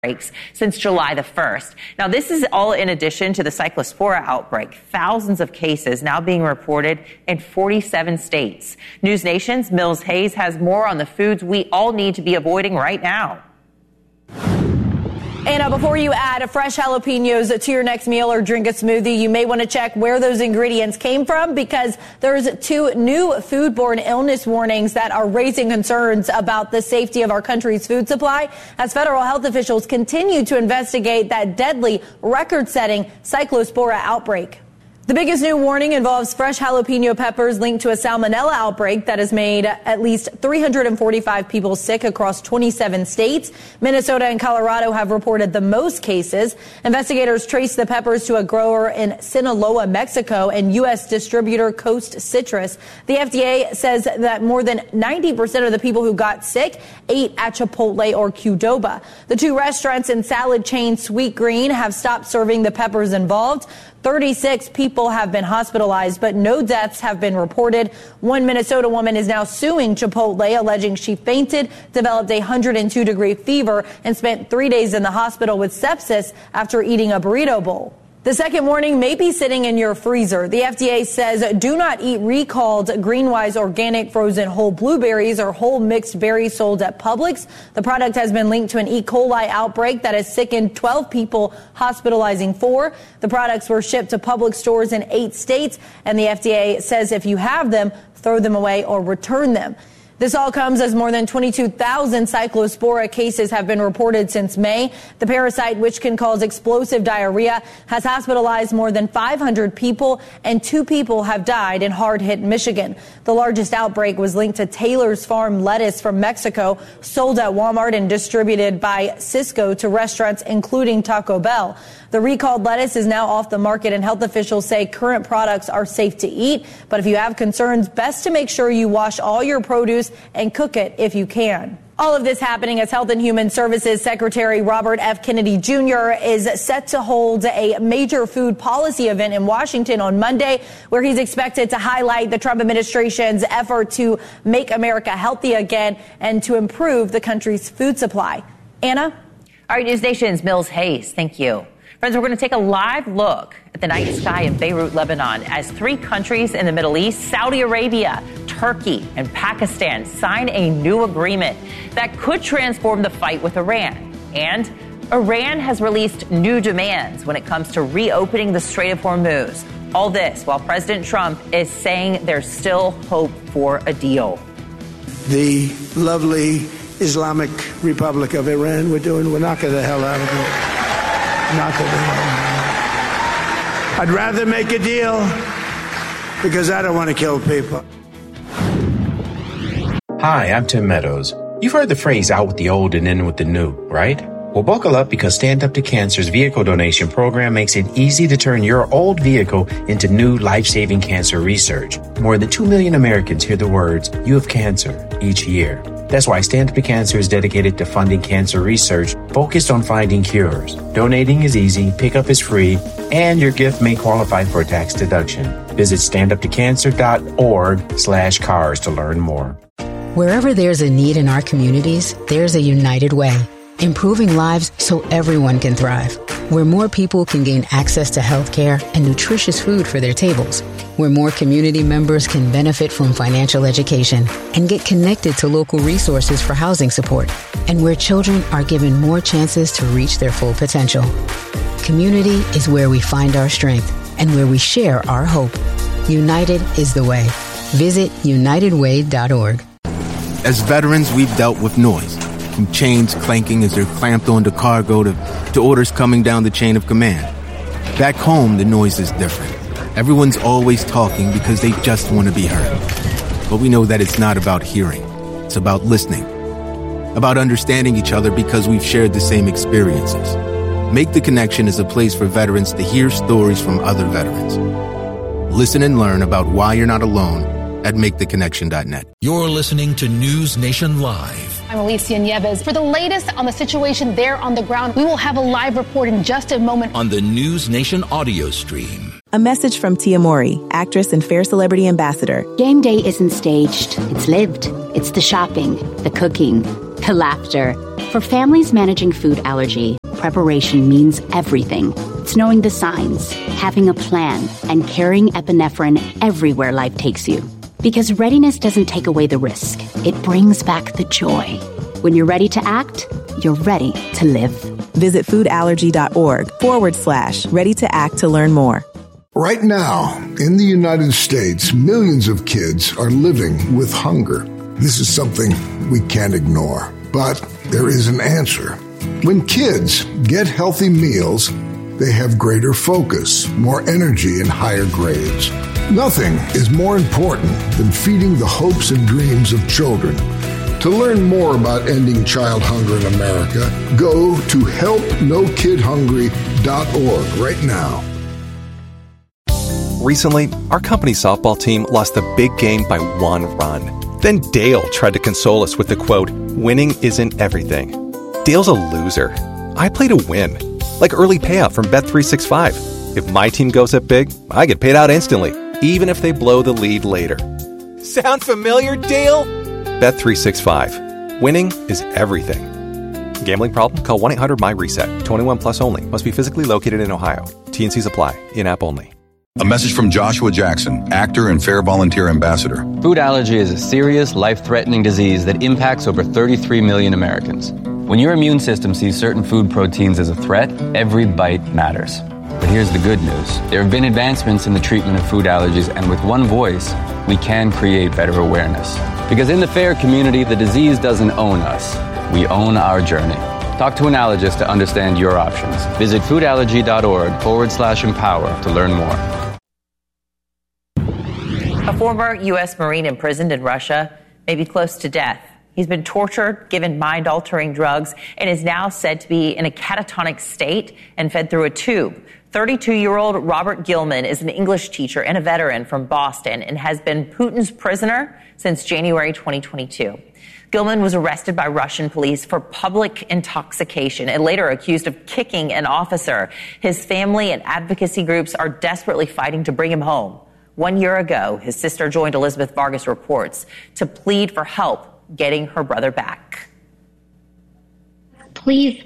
since July the 1st. Now, this is all in addition to the Cyclospora outbreak. Thousands of cases now being reported in 47 states. News Nation's Mills Hayes has more on the foods we all need to be avoiding right now. Anna, before you add fresh jalapenos to your next meal or drink a smoothie, you may want to check where those ingredients came from, because there's 2 new foodborne illness warnings that are raising concerns about the safety of our country's food supply as federal health officials continue to investigate that deadly, record-setting Cyclospora outbreak. The biggest new warning involves fresh jalapeno peppers linked to a salmonella outbreak that has made at least 345 people sick across 27 states. Minnesota and Colorado have reported the most cases. Investigators traced the peppers to a grower in Sinaloa, Mexico, and U.S. distributor Coast Citrus. The FDA says that more than 90% of the people who got sick ate at Chipotle or Qdoba. The 2 restaurants and salad chain Sweet Green have stopped serving the peppers involved. 36 people have been hospitalized, but no deaths have been reported. One Minnesota woman is now suing Chipotle, alleging she fainted, developed a 102-degree fever, and spent 3 days in the hospital with sepsis after eating a burrito bowl. The second warning may be sitting in your freezer. The FDA says do not eat recalled Greenwise organic frozen whole blueberries or whole mixed berries sold at Publix. The product has been linked to an E. coli outbreak that has sickened 12 people, hospitalizing 4. The products were shipped to Publix stores in 8 states, and the FDA says if you have them, throw them away or return them. This all comes as more than 22,000 Cyclospora cases have been reported since May. The parasite, which can cause explosive diarrhea, has hospitalized more than 500 people, and 2 people have died in hard-hit Michigan. The largest outbreak was linked to Taylor's Farm lettuce from Mexico, sold at Walmart and distributed by Sysco to restaurants, including Taco Bell. The recalled lettuce is now off the market, and health officials say current products are safe to eat. But if you have concerns, best to make sure you wash all your produce and cook it if you can. All of this happening as Health and Human Services Secretary Robert F. Kennedy Jr. is set to hold a major food policy event in Washington on Monday, where he's expected to highlight the Trump administration's effort to make America healthy again and to improve the country's food supply. Anna? All right, News Nation's Mills Hayes, thank you. Friends, we're going to take a live look at the night sky in Beirut, Lebanon, as 3 countries in the Middle East, Saudi Arabia, Turkey, and Pakistan, sign a new agreement that could transform the fight with Iran. And Iran has released new demands when it comes to reopening the Strait of Hormuz. All this while President Trump is saying there's still hope for a deal. The lovely Islamic Republic of Iran, we're knocking the hell out of it. I'd rather make a deal because I don't want to kill people. Hi, I'm Tim Meadows. You've heard the phrase out with the old and in with the new, right? Well, buckle up, because Stand Up to Cancer's vehicle donation program makes it easy to turn your old vehicle into new life-saving cancer research. More than 2 million Americans hear the words, "You have cancer," each year. That's why Stand Up to Cancer is dedicated to funding cancer research focused on finding cures. Donating is easy, pickup is free, and your gift may qualify for a tax deduction. Visit standuptocancer.org/cars to learn more. Wherever there's a need in our communities, there's a United Way. Improving lives so everyone can thrive. Where more people can gain access to health care and nutritious food for their tables. Where more community members can benefit from financial education and get connected to local resources for housing support. And where children are given more chances to reach their full potential. Community is where we find our strength and where we share our hope. United is the way. Visit unitedway.org. As veterans, we've dealt with noise. From chains clanking as they're clamped onto cargo to orders coming down the chain of command. Back home, the noise is different. Everyone's always talking because they just want to be heard. But we know that it's not about hearing. It's about listening. About understanding each other because we've shared the same experiences. Make the Connection is a place for veterans to hear stories from other veterans. Listen and learn about why you're not alone at MakeTheConnection.net. You're listening to News Nation Live. I'm Alicia Nieves. For the latest on the situation there on the ground, we will have a live report in just a moment on the News Nation audio stream. A message from Tia Mowry, actress and Fair Celebrity Ambassador. Game day isn't staged. It's lived. It's the shopping, the cooking, The laughter. For families managing food allergy, preparation means everything. It's knowing the signs, having a plan, and carrying epinephrine everywhere life takes you. Because readiness doesn't take away the risk. It brings back the joy. When you're ready to act, you're ready to live. Visit foodallergy.org/ready to act to learn more. Right now, in the United States, millions of kids are living with hunger. This is something we can't ignore, but there is an answer. When kids get healthy meals, they have greater focus, more energy, and higher grades. Nothing is more important than feeding the hopes and dreams of children. To learn more about ending child hunger in America, go to helpnokidhungry.org right now. Recently, our company softball team lost the big game by 1 run. Then Dale tried to console us with the quote, "Winning isn't everything." Dale's a loser. I play to win. Like early payout from Bet365. If my team goes up big, I get paid out instantly, even if they blow the lead later. Sound familiar, Dale? Bet365. Winning is everything. Gambling problem? Call 1-800-MY-RESET. 21 plus only. Must be physically located in Ohio. T&Cs apply. In-app only. A message from Joshua Jackson, actor and Fair Volunteer Ambassador. Food allergy is a serious, life-threatening disease that impacts over 33 million Americans. When your immune system sees certain food proteins as a threat, every bite matters. But here's the good news. There have been advancements in the treatment of food allergies, and with one voice, we can create better awareness. Because in the FAIR community, the disease doesn't own us. We own our journey. Talk to an allergist to understand your options. Visit foodallergy.org/empower to learn more. A former U.S. Marine imprisoned in Russia may be close to death. He's been tortured, given mind-altering drugs, and is now said to be in a catatonic state and fed through a tube. 32-year-old Robert Gilman is an English teacher and a veteran from Boston and has been Putin's prisoner since January 2022. Gilman was arrested by Russian police for public intoxication and later accused of kicking an officer. His family and advocacy groups are desperately fighting to bring him home. 1 year ago, his sister joined Elizabeth Vargas Reports to plead for help getting her brother back. Please,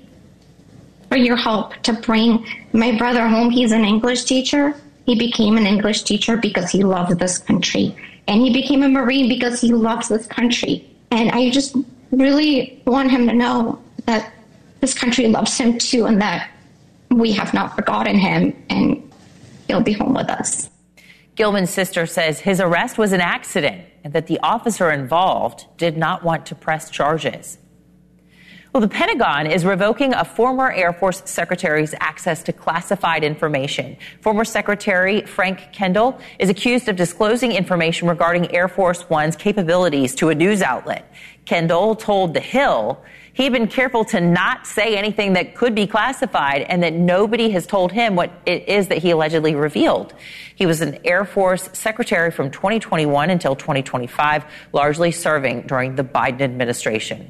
for your help to bring my brother home. He's an English teacher. He became an English teacher because he loves this country. And he became a Marine because he loves this country. And I just really want him to know that this country loves him too, and that we have not forgotten him, and he'll be home with us. Gilman's sister says his arrest was an accident and that the officer involved did not want to press charges. Well, the Pentagon is revoking a former Air Force secretary's access to classified information. Former Secretary Frank Kendall is accused of disclosing information regarding Air Force One's capabilities to a news outlet. Kendall told The Hill he'd been careful to not say anything that could be classified and that nobody has told him what it is that he allegedly revealed. He was an Air Force secretary from 2021 until 2025, largely serving during the Biden administration.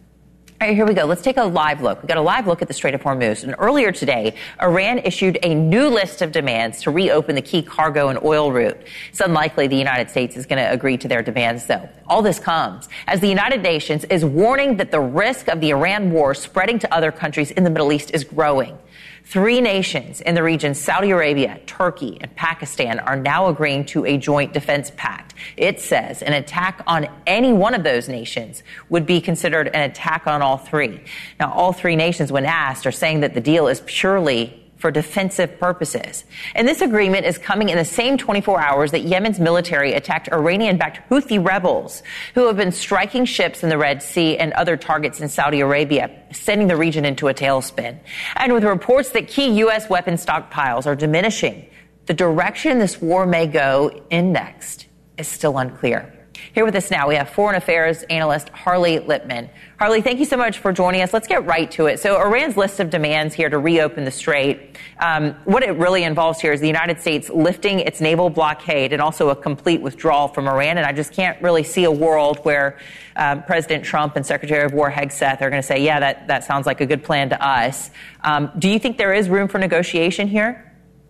All right, here we go. Let's take a live look. We got a live look at the Strait of Hormuz. And earlier today, Iran issued a new list of demands to reopen the key cargo and oil route. It's unlikely the United States is going to agree to their demands, though. All this comes as the United Nations is warning that the risk of the Iran war spreading to other countries in the Middle East is growing. 3 nations in the region, Saudi Arabia, Turkey, and Pakistan, are now agreeing to a joint defense pact. It says an attack on any one of those nations would be considered an attack on all 3. Now, all 3 nations, when asked, are saying that the deal is purely for defensive purposes. And this agreement is coming in the same 24 hours that Yemen's military attacked Iranian-backed Houthi rebels who have been striking ships in the Red Sea and other targets in Saudi Arabia, sending the region into a tailspin. And with reports that key U.S. weapon stockpiles are diminishing, the direction this war may go in next is still unclear. Here with us now, we have foreign affairs analyst Harley Lipman. Harley, thank you so much for joining us. Let's get right to it. So Iran's list of demands here to reopen the Strait, what it really involves here is the United States lifting its naval blockade and also a complete withdrawal from Iran. And I just can't really see a world where President Trump and Secretary of War Hegseth are going to say, yeah, that sounds like a good plan to us. Do you think there is room for negotiation here?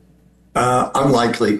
Unlikely.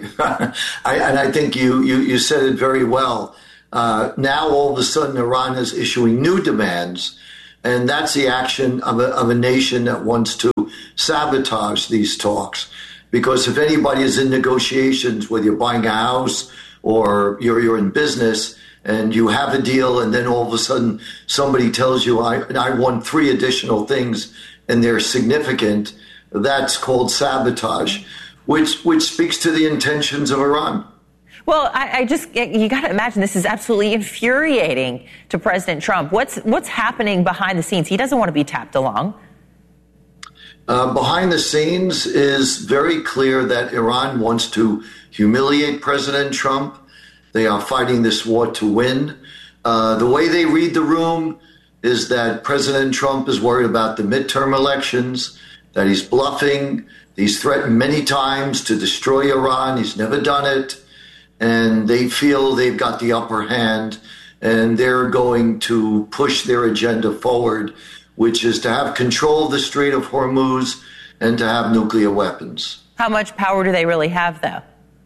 I think you said it very well. Now, all of a sudden, Iran is issuing new demands And that's the action of a nation that wants to sabotage these talks. Because if anybody is in negotiations, whether you're buying a house or you're in business and you have a deal and then all of a sudden somebody tells you, I want 3 additional things and they're significant, that's called sabotage, which speaks to the intentions of Iran. Well, you got to imagine this is absolutely infuriating to President Trump. What's happening behind the scenes? He doesn't want to be tapped along. Behind the scenes is very clear that Iran wants to humiliate President Trump. They are fighting this war to win. The way they read the room is that President Trump is worried about the midterm elections, that he's bluffing. He's threatened many times to destroy Iran. He's never done it. And they feel they've got the upper hand, and they're going to push their agenda forward, which is to have control of the Strait of Hormuz and to have nuclear weapons. How much power do they really have, though?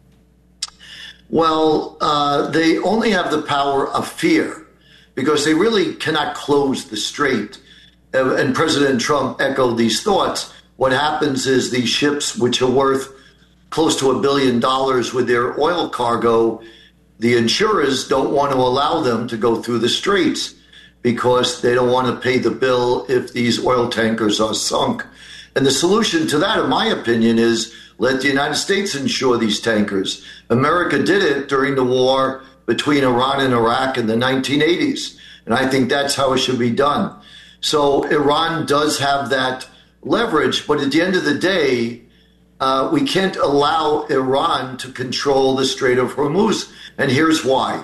Well, they only have the power of fear because they really cannot close the strait. And President Trump echoed these thoughts. What happens is these ships, which are worth close to $1 billion with their oil cargo, the insurers don't want to allow them to go through the straits because they don't want to pay the bill if these oil tankers are sunk. And the solution to that, in my opinion, is let the United States insure these tankers. America did it during the war between Iran and Iraq in the 1980s. And I think that's how it should be done. So Iran does have that leverage, but at the end of the day, we can't allow Iran to control the Strait of Hormuz. And here's why.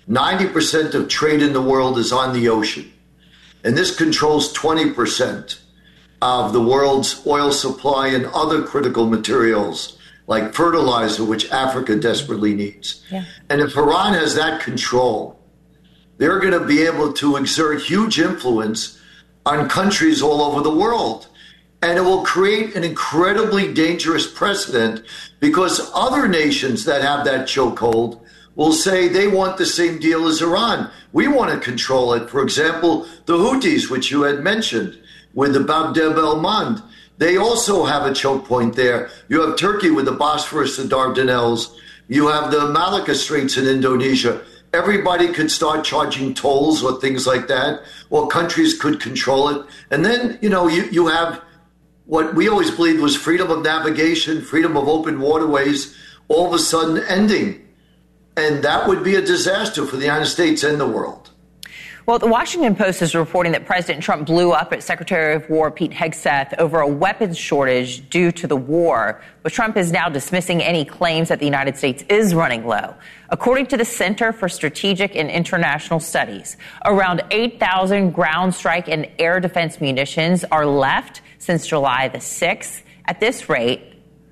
90% of trade in the world is on the ocean. And this controls 20% of the world's oil supply and other critical materials like fertilizer, which Africa desperately needs. Yeah. And if Iran has that control, they're going to be able to exert huge influence on countries all over the world. And it will create an incredibly dangerous precedent because other nations that have that chokehold will say they want the same deal as Iran. We want to control it. For example, the Houthis, which you had mentioned, with the Bab el-Mandeb, they also have a choke point there. You have Turkey with the Bosphorus, the Dardanelles. You have the Malacca Straits in Indonesia. Everybody could start charging tolls or things like that, or countries could control it. And then, you have what we always believed was freedom of navigation, freedom of open waterways, all of a sudden ending. And that would be a disaster for the United States and the world. Well, the Washington Post is reporting that President Trump blew up at Secretary of War Pete Hegseth over a weapons shortage due to the war. But Trump is now dismissing any claims that the United States is running low. According to the Center for Strategic and International Studies, around 8,000 ground strike and air defense munitions are left since July the 6th. At this rate,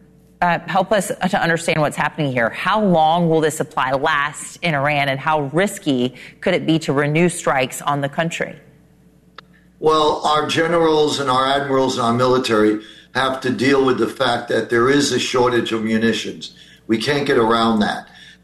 help us to understand what's happening here. How long will this supply last in Iran, and how risky could it be to renew strikes on the country? Well, our generals and our admirals and our military have to deal with the fact that there is a shortage of munitions. We can't get around that.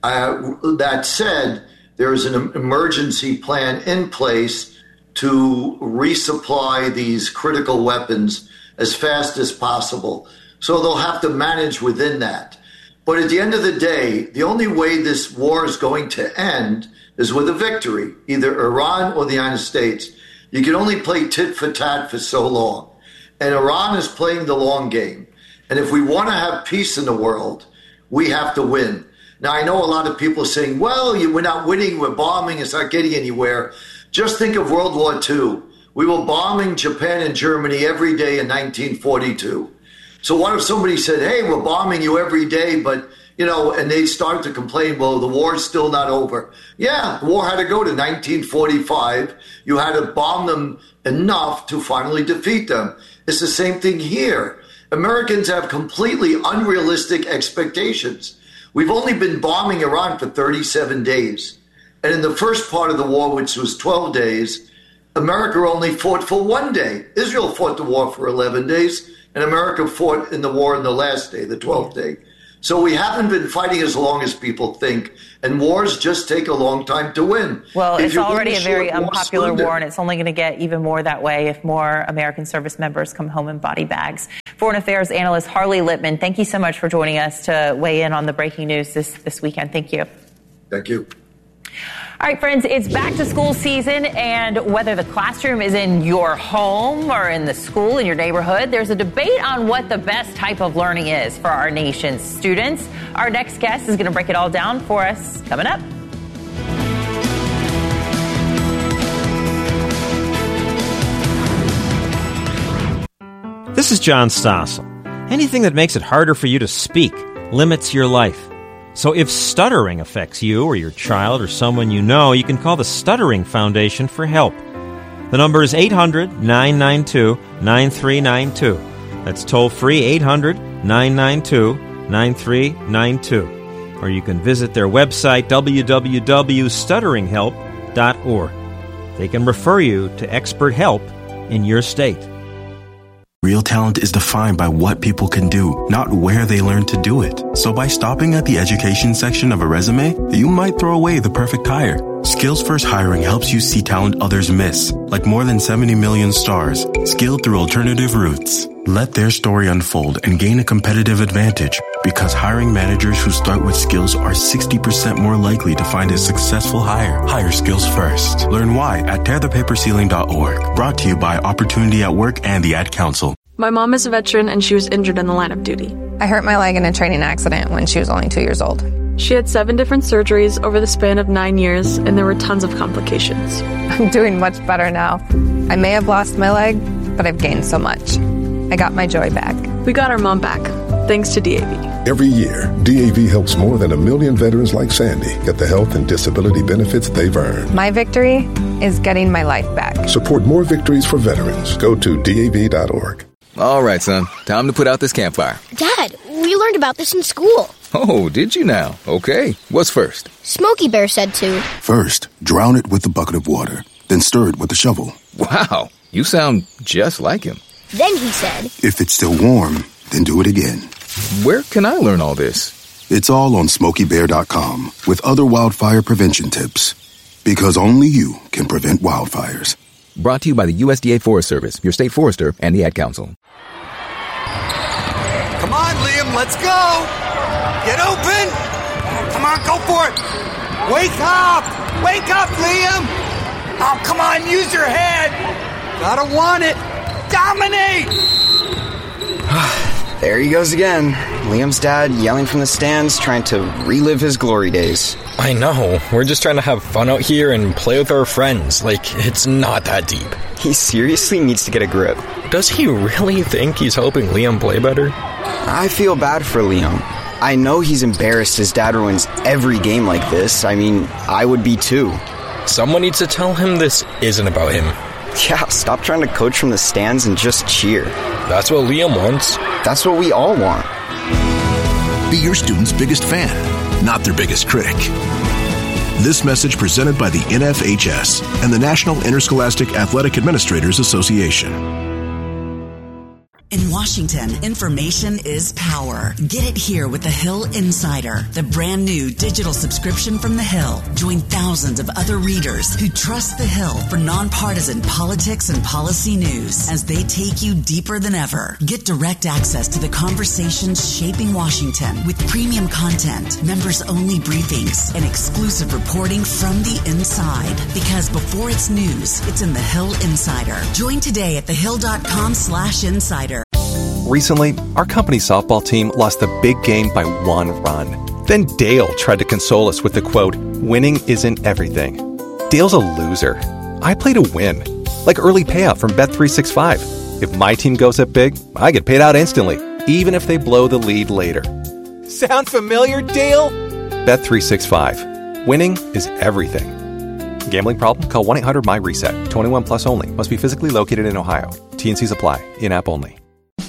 That said, there is an emergency plan in place to resupply these critical weapons as fast as possible. So they'll have to manage within that. But at the end of the day, the only way this war is going to end is with a victory, either Iran or the United States. You can only play tit for tat for so long. And Iran is playing the long game. And if we want to have peace in the world, we have to win. Now, I know a lot of people are saying, well, we're not winning, we're bombing, it's not getting anywhere. Just think of World War II. We were bombing Japan and Germany every day in 1942. So what if somebody said, hey, we're bombing you every day, but, and they start to complain, well, the war's still not over. Yeah, the war had to go to 1945. You had to bomb them enough to finally defeat them. It's the same thing here. Americans have completely unrealistic expectations. We've only been bombing Iran for 37 days. And in the first part of the war, which was 12 days, America only fought for 1 day. Israel fought the war for 11 days. And America fought in the war in the last day, the 12th day. So we haven't been fighting as long as people think, and wars just take a long time to win. Well, If it's you're already a really very short, unpopular more war, and it's only going to get even more that way if more American service members come home in body bags. Foreign affairs analyst Harley Lippman, thank you so much for joining us to weigh in on the breaking news this weekend. Thank you. Thank you. All right, friends, it's back to school season, and whether the classroom is in your home or in the school in your neighborhood, there's a debate on what the best type of learning is for our nation's students. Our next guest is going to break it all down for us coming up. This is John Stossel. Anything that makes it harder for you to speak limits your life. So if stuttering affects you or your child or someone you know, you can call the Stuttering Foundation for help. The number is 800-992-9392. That's toll-free 800-992-9392. Or you can visit their website, www.stutteringhelp.org. They can refer you to expert help in your state. Real talent is defined by what people can do, not where they learn to do it. So by stopping at the education section of a resume, you might throw away the perfect hire. Skills First Hiring helps you see talent others miss, like more than 70 million stars, skilled through alternative routes. Let their story unfold and gain a competitive advantage, because hiring managers who start with skills are 60% more likely to find a successful hire. Hire skills first. Learn why at tearthepaperceiling.org. Brought to you by Opportunity at Work and the Ad Council. My mom is a veteran and she was injured in the line of duty. I hurt my leg in a training accident when she was only 2 years old. She had 7 different surgeries over the span of 9 years, and there were tons of complications. I'm doing much better now. I may have lost my leg, but I've gained so much. I got my joy back. We got our mom back, thanks to DAV. Every year, DAV helps more than 1 million veterans like Sandy get the health and disability benefits they've earned. My victory is getting my life back. Support more victories for veterans. Go to DAV.org. All right, son. Time to put out this campfire. Dad, we learned about this in school. Oh, did you now? Okay. What's first? Smokey Bear said to. First, drown it with a bucket of water. Then stir it with a shovel. Wow. You sound just like him. Then he said. If it's still warm, then do it again. Where can I learn all this? It's all on SmokeyBear.com with other wildfire prevention tips. Because only you can prevent wildfires. Brought to you by the USDA Forest Service, your state forester, and the Ad Council. Come on, Liam, let's go! Get open! Come on, go for it! Wake up! Wake up, Liam! Oh, come on, use your head! Gotta want it! Dominate! There he goes again. Liam's dad yelling from the stands, trying to relive his glory days. I know. We're just trying to have fun out here and play with our friends. Like, it's not that deep. He seriously needs to get a grip. Does he really think he's helping Liam play better? I feel bad for Liam. I know he's embarrassed his dad ruins every game like this. I mean, I would be too. Someone needs to tell him this isn't about him. Yeah, stop trying to coach from the stands and just cheer. That's what Liam wants. That's what we all want. Be your student's biggest fan, not their biggest critic. This message presented by the NFHS and the National Interscholastic Athletic Administrators Association. In Washington, information is power. Get it here with The Hill Insider, the brand new digital subscription from The Hill. Join thousands of other readers who trust The Hill for nonpartisan politics and policy news as they take you deeper than ever. Get direct access to the conversations shaping Washington with premium content, members-only briefings, and exclusive reporting from the inside. Because before it's news, it's in The Hill Insider. Join today at thehill.com/insider. Recently, our company softball team lost the big game by 1 run. Then Dale tried to console us with the quote, "Winning isn't everything." Dale's a loser. I play to win. Like early payout from Bet365. If my team goes up big, I get paid out instantly, even if they blow the lead later. Sound familiar, Dale? Bet365. Winning is everything. Gambling problem? Call 1-800-MY-RESET. 21 plus only. Must be physically located in Ohio. T&Cs apply. In-app only.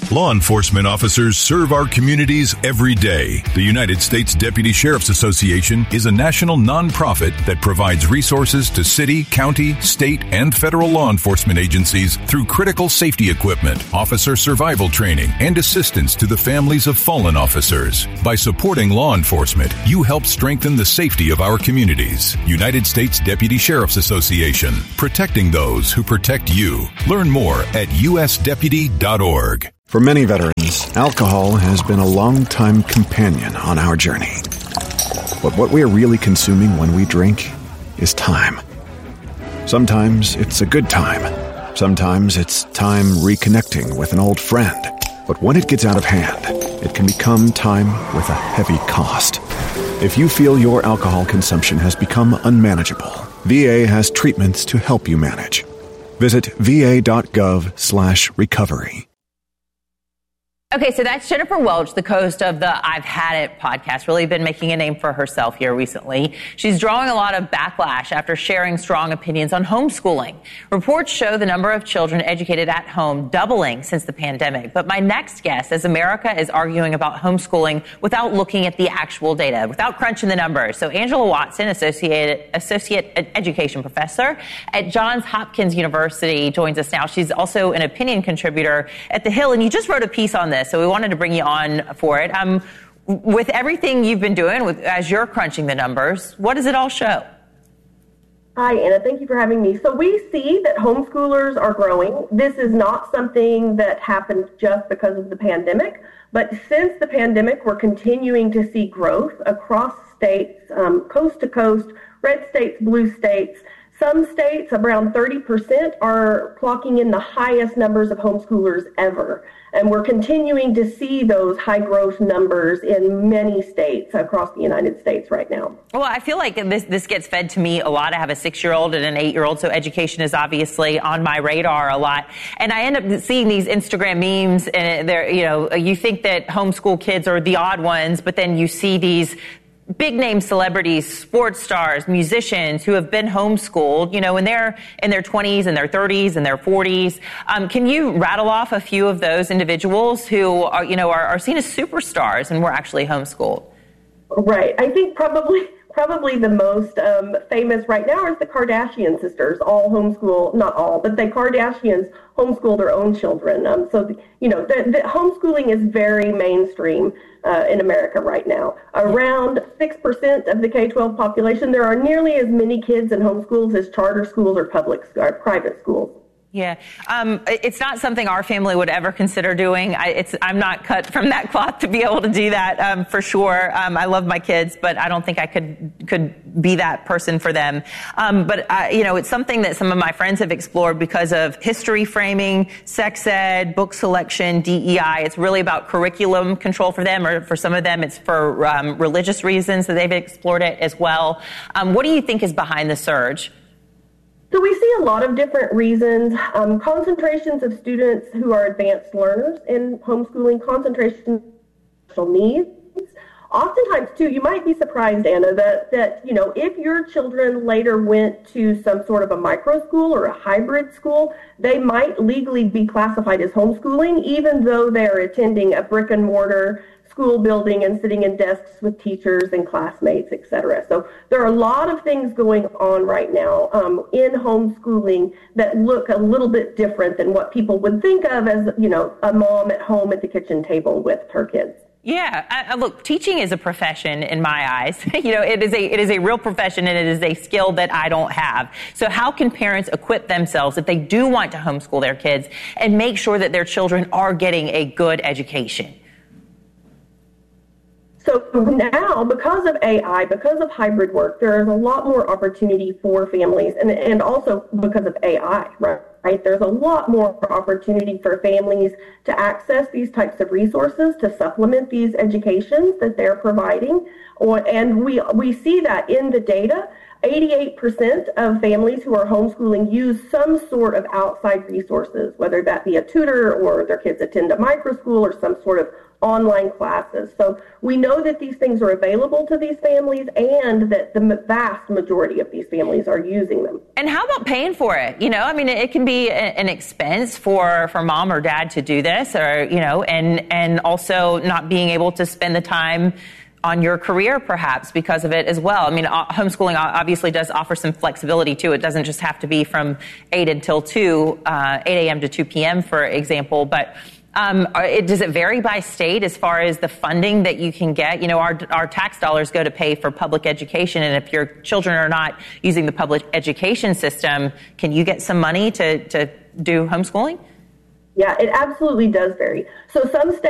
Law enforcement officers serve our communities every day. The United States Deputy Sheriff's Association is a national nonprofit that provides resources to city, county, state, and federal law enforcement agencies through critical safety equipment, officer survival training, and assistance to the families of fallen officers. By supporting law enforcement, you help strengthen the safety of our communities. United States Deputy Sheriff's Association, protecting those who protect you. Learn more at usdeputy.org. For many veterans, alcohol has been a long-time companion on our journey. But what we are really consuming when we drink is time. Sometimes it's a good time. Sometimes it's time reconnecting with an old friend. But when it gets out of hand, it can become time with a heavy cost. If you feel your alcohol consumption has become unmanageable, VA has treatments to help you manage. Visit va.gov/recovery. Okay, so that's Jennifer Welch, the host of the I've Had It podcast, really been making a name for herself here recently. She's drawing a lot of backlash after sharing strong opinions on homeschooling. Reports show the number of children educated at home doubling since the pandemic. But my next guest, as America is arguing about homeschooling without looking at the actual data, without crunching the numbers. So Angela Watson, associate education professor at Johns Hopkins University, joins us now. She's also an opinion contributor at The Hill, and you just wrote a piece on this. So we wanted to bring you on for it. With everything you've been doing, as you're crunching the numbers, what does it all show? Hi, Anna. Thank you for having me. So we see that homeschoolers are growing. This is not something that happened just because of the pandemic, but since the pandemic, we're continuing to see growth across states, coast to coast, red states, blue states. Some states, around 30%, are clocking in the highest numbers of homeschoolers ever. And we're continuing to see those high growth numbers in many states across the United States right now. Well, I feel like this gets fed to me a lot. I have a 6-year-old and an 8-year-old, so education is obviously on my radar a lot. And I end up seeing these Instagram memes, and you think that homeschool kids are the odd ones, but then you see these big name celebrities, sports stars, musicians who have been homeschooled, in their 20s and their 30s and their 40s. Can you rattle off a few of those individuals who are seen as superstars and were actually homeschooled? Right. I think probably the most famous right now is the Kardashian sisters. All homeschool, not all, but the Kardashians homeschool their own children. The homeschooling is very mainstream in America right now. Around 6% of the K-12 population, there are nearly as many kids in homeschools as charter schools or private schools. Yeah. It's not something our family would ever consider doing. I'm not cut from that cloth to be able to do that, for sure. I love my kids, but I don't think I could be that person for them. But it's something that some of my friends have explored because of history framing, sex ed, book selection, DEI. It's really about curriculum control for them, or for some of them, it's for religious reasons that they've explored it as well. What do you think is behind the surge? So we see a lot of different reasons. Concentrations of students who are advanced learners in homeschooling, concentration of special needs. Oftentimes, too, you might be surprised, Anna, that if your children later went to some sort of a micro school or a hybrid school, they might legally be classified as homeschooling, even though they are attending a brick and mortar school building and sitting in desks with teachers and classmates, et cetera. So there are a lot of things going on right now in homeschooling that look a little bit different than what people would think of as, a mom at home at the kitchen table with her kids. Yeah, look, teaching is a profession in my eyes. It is a real profession, and it is a skill that I don't have. So how can parents equip themselves if they do want to homeschool their kids and make sure that their children are getting a good education? So now, because of AI, because of hybrid work, there is a lot more opportunity for families, and also because of AI, right? There's a lot more opportunity for families to access these types of resources to supplement these educations that they're providing. And we see that in the data. 88% of families who are homeschooling use some sort of outside resources, whether that be a tutor or their kids attend a micro school or some sort of online classes. So we know that these things are available to these families and that the vast majority of these families are using them. And how about paying for it? You know, I mean, it can be an expense for mom or dad to do this, or, you know, and also not being able to spend the time on your career perhaps because of it as well. I mean, homeschooling obviously does offer some flexibility too. It doesn't just have to be from 8 until 2, 8 a.m. to 2 p.m., for example, but does it vary by state as far as the funding that you can get? You know, our tax dollars go to pay for public education, and if your children are not using the public education system, can you get some money to do homeschooling? Yeah, it absolutely does vary. So some states